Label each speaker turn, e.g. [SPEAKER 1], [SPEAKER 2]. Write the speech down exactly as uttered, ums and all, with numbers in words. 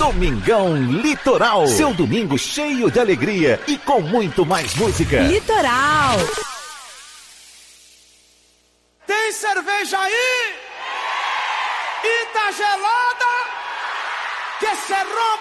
[SPEAKER 1] Domingão Litoral. Seu domingo cheio de alegria e com muito mais música.
[SPEAKER 2] Litoral.
[SPEAKER 3] Tem cerveja aí? E tá gelada? Que se rompa